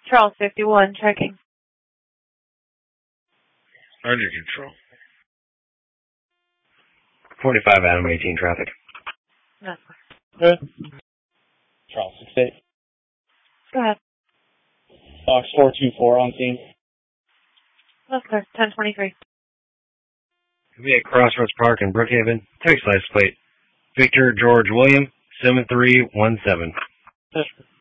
Charles 51, checking. Under control. 45 Adam 18 traffic. No. Good. Charles 68. Go ahead. Fox 424 on scene. Yes, sir. 1023. Be at Crossroads Park in Brookhaven. Text license plate. Victor George William 7317. Yes, sir.